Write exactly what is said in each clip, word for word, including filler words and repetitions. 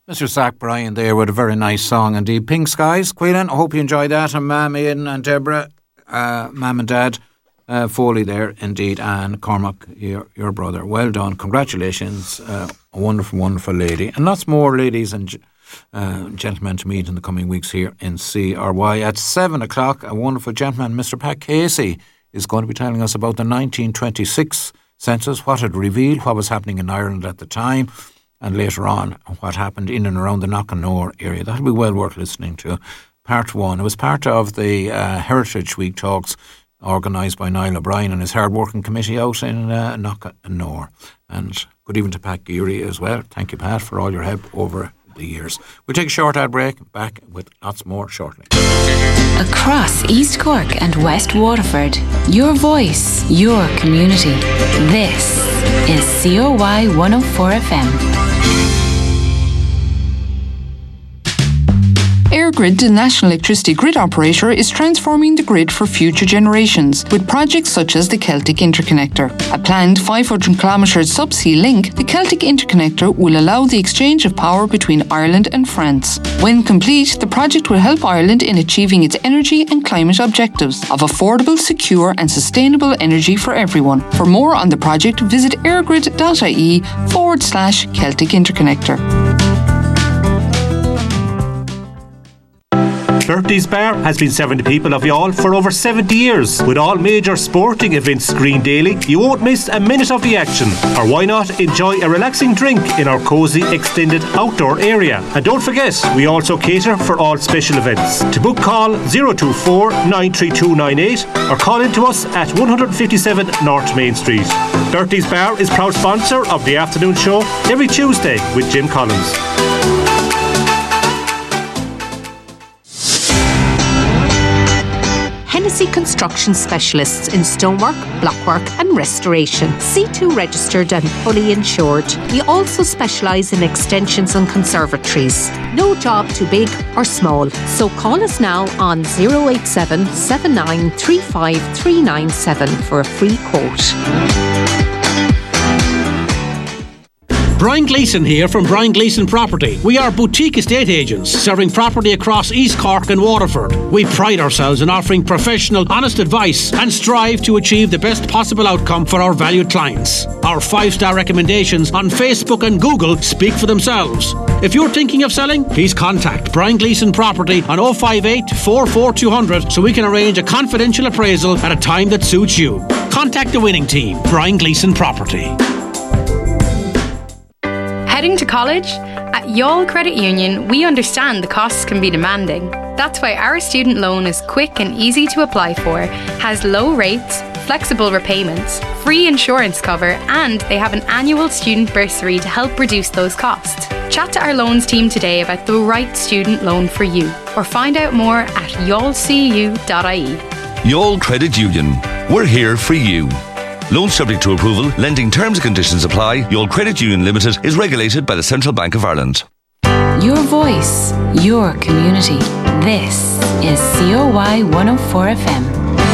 Mister Zach Bryan there with a very nice song indeed. Pink Skies. Quillen, I hope you enjoyed that. And Mam, Aidan and Deborah, uh, Mam and Dad, uh, Foley there indeed, and Cormac, your, your brother. Well done. Congratulations. Uh, a wonderful, wonderful lady. And lots more ladies and uh, gentlemen to meet in the coming weeks here in C R Y. At seven o'clock, a wonderful gentleman, Mister Pat Casey, is going to be telling us about the nineteen twenty-six census, what it revealed, what was happening in Ireland at the time, and later on what happened in and around the Knockannore area. That'll be well worth listening to. Part one. It was part of the uh, Heritage Week talks organised by Niall O'Brien and his hard-working committee out in uh, Knockannore. And good evening to Pat Geary as well. Thank you, Pat, for all your help over the years. We'll take a short ad break, back with lots more shortly. Across East Cork and West Waterford, your voice, your community. This is C O Y one oh four F M. EirGrid, the national electricity grid operator, is transforming the grid for future generations with projects such as the Celtic Interconnector. A planned five hundred kilometre subsea link, the Celtic Interconnector will allow the exchange of power between Ireland and France. When complete, the project will help Ireland in achieving its energy and climate objectives of affordable, secure and sustainable energy for everyone. For more on the project, visit airgrid.ie forward slash Celtic Interconnector. Bertie's Bar has been serving the people of Youghal for over seventy years. With all major sporting events screened daily, you won't miss a minute of the action. Or why not enjoy a relaxing drink in our cosy extended outdoor area? And don't forget, we also cater for all special events. To book, call zero two four nine three two nine eight or call in to us at one fifty-seven North Main Street. Bertie's Bar is proud sponsor of the afternoon show every Tuesday with Jim Collins. Hennessy Construction Specialists in stonework, blockwork and restoration. C two registered and fully insured. We also specialise in extensions and conservatories. No job too big or small. So call us now on zero eight seven, seven nine three five, three nine seven for a free quote. Brian Gleeson here from Brian Gleeson Property. We are boutique estate agents serving property across East Cork and Waterford. We pride ourselves in offering professional, honest advice and strive to achieve the best possible outcome for our valued clients. Our five-star recommendations on Facebook and Google speak for themselves. If you're thinking of selling, please contact Brian Gleeson Property on oh five eight, four four two hundred so we can arrange a confidential appraisal at a time that suits you. Contact the winning team, Brian Gleeson Property. Heading to college? At Youghal Credit Union, we understand the costs can be demanding. That's why our student loan is quick and easy to apply for, has low rates, flexible repayments, free insurance cover, and they have an annual student bursary to help reduce those costs. Chat to our loans team today about the right student loan for you, or find out more at youghal c u dot i e. Youghal Credit Union. We're here for you. Loan subject to approval. Lending terms and conditions apply. Youghal Credit Union Limited is regulated by the Central Bank of Ireland. Your voice, your community. This is C O Y one oh four F M.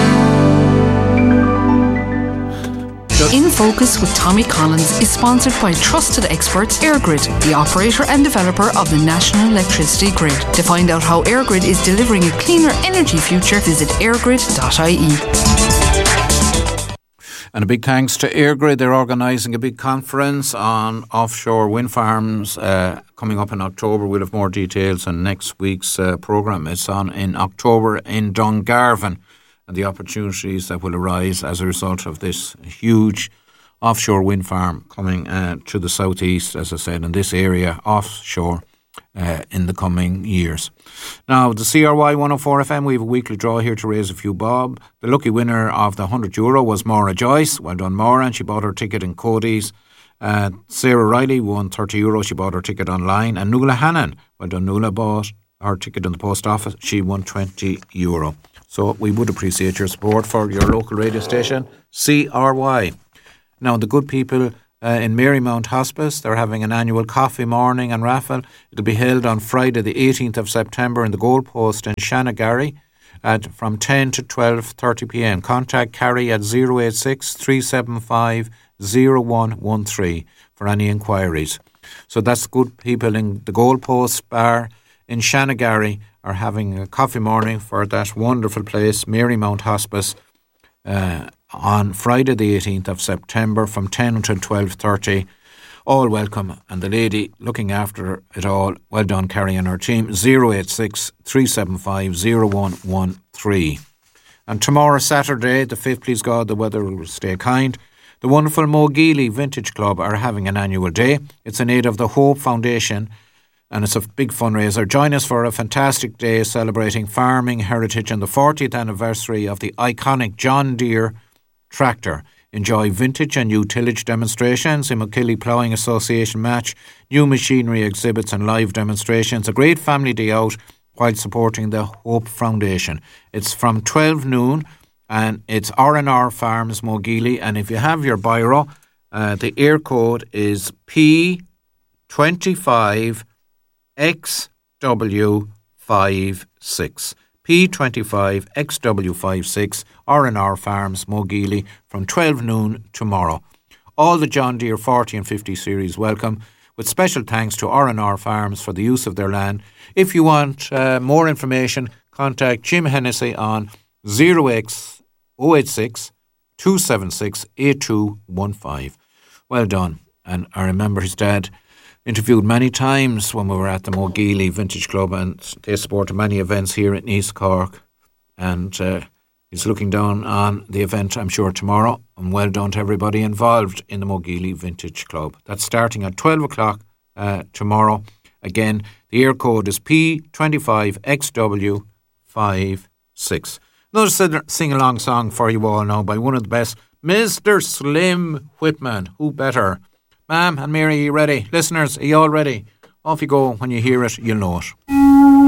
In Focus with Tommy Collins is sponsored by trusted experts EirGrid, the operator and developer of the National Electricity Grid. To find out how EirGrid is delivering a cleaner energy future, visit airgrid dot i e. And a big thanks to EirGrid. They're organising a big conference on offshore wind farms uh, coming up in October. We'll have more details on next week's uh, programme. It's on in October in Dungarvan, and the opportunities that will arise as a result of this huge offshore wind farm coming uh, to the southeast, as I said, in this area offshore uh, in the coming years. Now, the C R Y one oh four F M, we have a weekly draw here to raise a few bob. The lucky winner of the one hundred euro was Maura Joyce. Well done, Maura, and she bought her ticket in Cody's. Uh, Sarah Riley won thirty euro. She bought her ticket online. And Nuala Hannon, well done, Nuala, bought her ticket in the post office. She won twenty euro. So we would appreciate your support for your local radio station, C R Y. Now, the good people uh, in Marymount Hospice, they're having an annual coffee morning and raffle. It'll be held on Friday the eighteenth of September in the Goalpost in Shanagarry at from ten to twelve thirty p m. Contact Carrie at zero eight six, three seven five, zero one one three for any inquiries. So that's good people in the Goalpost Bar in Shanagarry are having a coffee morning for that wonderful place, Marymount Hospice, uh, on Friday the eighteenth of September from ten until twelve thirty. All welcome, and the lady looking after it all, well done, Carrie and her team, zero eight six, three seven five, zero one one three. And tomorrow, Saturday, the fifth, please God, the weather will stay kind. The wonderful Mogeely Vintage Club are having an annual day. It's in aid of the Hope Foundation, and it's a big fundraiser. Join us for a fantastic day celebrating farming heritage and the fortieth anniversary of the iconic John Deere tractor. Enjoy vintage and new tillage demonstrations, a Mogeely Ploughing Association match, new machinery exhibits and live demonstrations. A great family day out while supporting the Hope Foundation. It's from twelve noon and it's R and R Farms Mogeely. And if you have your biro, uh, the air code is P twenty-five X W fifty-six. P twenty-five X W fifty-six, R and R Farms Mogeely, from twelve noon tomorrow. All the John Deere forty and fifty series welcome, with special thanks to R and R Farms for the use of their land. If you want uh, more information, contact Jim Hennessy on zero eight six, two seven six, eight two one five. Well done. And I remember his dad interviewed many times when we were at the Mogeely Vintage Club, and they supported many events here in East Cork, and uh, he's looking down on the event, I'm sure, tomorrow. And well done to everybody involved in the Mogeely Vintage Club. That's starting at twelve o'clock uh, tomorrow. Again, the air code is P twenty-five X W fifty-six. Another sing-along song for you all now by one of the best, Mister Slim Whitman. Who better? Ma'am and Mary, are you ready? Listeners, are you all ready? Off you go. When you hear it, you'll know it.